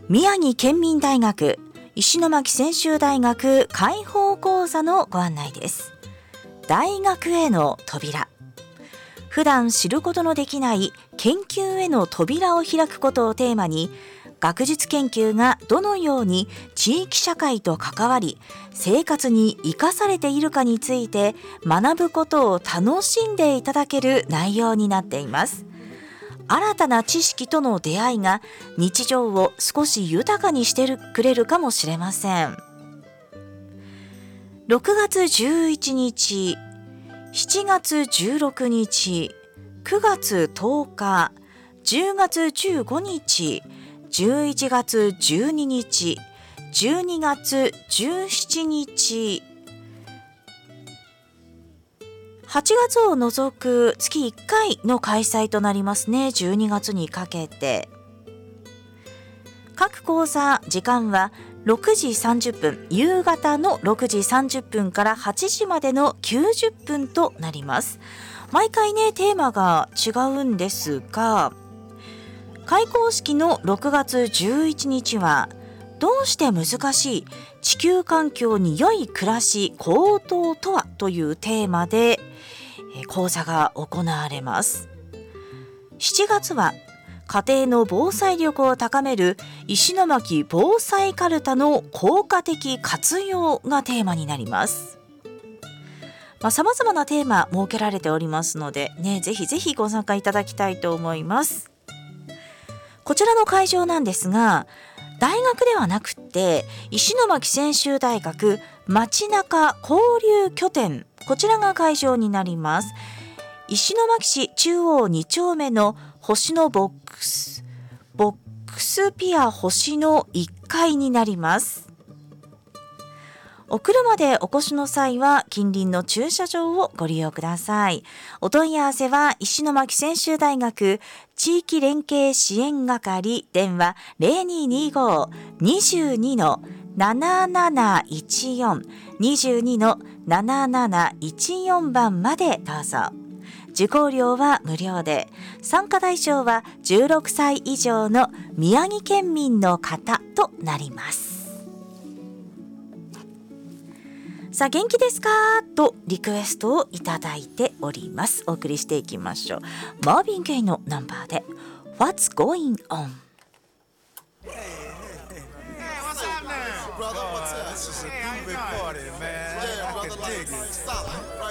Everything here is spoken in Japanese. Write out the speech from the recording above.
宮城県民大学石巻専修大学開放講座のご案内です。大学への扉。普段知ることのできない研究への扉を開くことをテーマに、学術研究がどのように地域社会と関わり生活に生かされているかについて学ぶことを楽しんでいただける内容になっています。新たな知識との出会いが日常を少し豊かにしてくれるかもしれません。6月11日、7月16日、9月10日、10月15日、11月12日、12月17日、8月を除く月1回の開催となりますね。12月にかけて。各講座時間は6時30分、夕方の6時30分から8時までの90分となります。毎回ね、テーマが違うんですが、開講式の6月11日は、どうして難しい地球環境に良い暮らし行動とはというテーマで講座が行われます。7月は家庭の防災力を高める石巻防災かるたの効果的活用がテーマになります。様々なテーマ設けられておりますのでね、ぜひぜひご参加いただきたいと思います。こちらの会場なんですが、大学ではなくて石巻専修大学街中交流拠点、こちらが会場になります。石巻市中央2丁目の星のボックスピア星の1階になります。お車でお越しの際は近隣の駐車場をご利用ください。お問い合わせは石巻専修大学地域連携支援係、電話 0225-22-7714 22-7714 番までどうぞ。受講料は無料で、参加対象は16歳以上の宮城県民の方となります。さあ、元気ですかとリクエストをいただいております。お送りしていきましょう。マーヴィン・ゲイのナンバーで What's Going On。 What's up now? Brother, what's up? This is a groovy party, man. I can dig it.